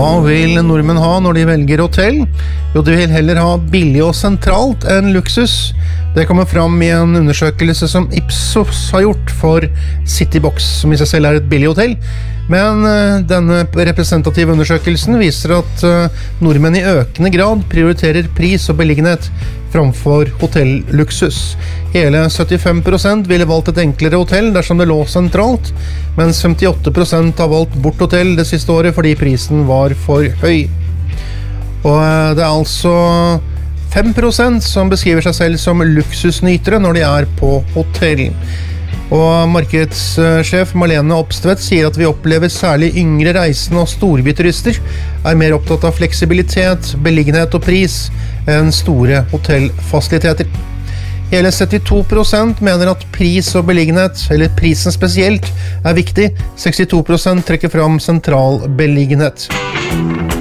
Hva vil nordmenn ha når de velger hotell? Jo, de vil heller ha billig og sentralt enn luksus. Det kommer fram i en undersøkelse som Ipsos har gjort for Citybox, som i seg selv er et billig hotell. Men denne representative undersøkelsen viser at nordmenn i økende grad prioriterer pris og beliggenhet framfor hotelluksus. Hele 75% ville valgt et enklere hotell dersom det lå sentralt, mens 58% har valgt bort hotell det siste året fordi prisen var for høy. Og det er altså 5% som beskriver seg selv som luksusnytere når de er på hotell. Og markedssjef Marlene Opstvedt sier at vi opplever særlig yngre reisende og storbyturister er mer opptatt av fleksibilitet, beliggenhet og pris enn store hotellfasiliteter. Hele 72% mener at pris og beliggenhet, eller prisen spesielt, er viktig. 62% trekker fram sentral beliggenhet.